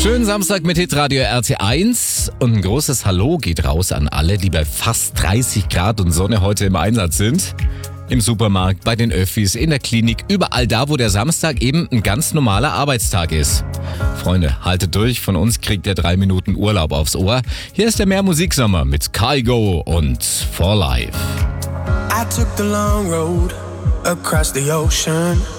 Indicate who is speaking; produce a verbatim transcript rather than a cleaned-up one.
Speaker 1: Schönen Samstag mit Hitradio R T eins und ein großes Hallo geht raus an alle, die bei fast dreißig Grad und Sonne heute im Einsatz sind. Im Supermarkt, bei den Öffis, in der Klinik, überall da, wo der Samstag eben ein ganz normaler Arbeitstag ist. Freunde, haltet durch, von uns kriegt ihr drei Minuten Urlaub aufs Ohr. Hier ist der Mehr Musiksommer mit Kygo und For Life.
Speaker 2: I took the long road across the ocean.